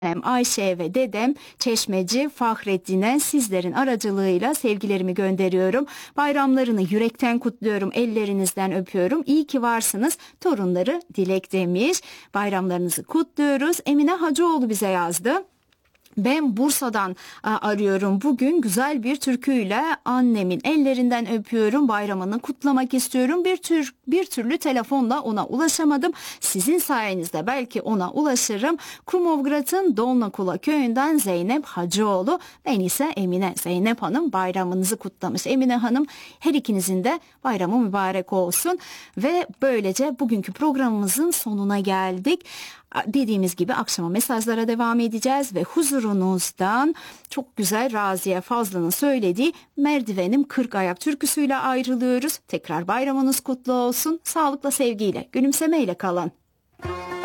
Ayşe ve dedem Çeşmeci Fahrettin'e sizlerin aracılığıyla sevgilerimi gönderiyorum. Bayramlarını yürekten kutluyorum, ellerinizden öpüyorum. İyi ki varsınız. Torunları Dilek demiş. Bayramlarınızı kutluyoruz. Emine Hacıoğlu bize yazdı. Ben Bursa'dan arıyorum. Bugün güzel bir türküyle annemin ellerinden öpüyorum. Bayramını kutlamak istiyorum. Bir türlü telefonla ona ulaşamadım. Sizin sayenizde belki ona ulaşırım. Kumovgrad'ın Dolnakula köyünden Zeynep Hacıoğlu. Ben ise Emine Zeynep Hanım bayramınızı kutlamış. Emine Hanım, her ikinizin de bayramı mübarek olsun. Ve böylece bugünkü programımızın sonuna geldik. Dediğimiz gibi akşama mesajlara devam edeceğiz ve huzurunuzdan çok güzel Raziye Fazlı'nın söylediği Merdivenim 40 Ayak türküsüyle ayrılıyoruz. Tekrar bayramınız kutlu olsun. Sağlıkla, sevgiyle, gülümsemeyle kalın.